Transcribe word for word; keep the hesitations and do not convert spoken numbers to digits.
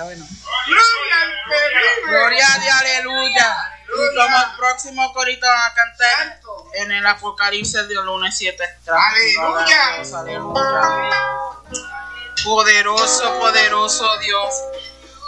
sabes, ¿no? Gloria a Dios, aleluya. Y como el próximo corito van a cantar en el Apocalipsis del uno siete. Aleluya. Aleluya. Poderoso, poderoso Dios.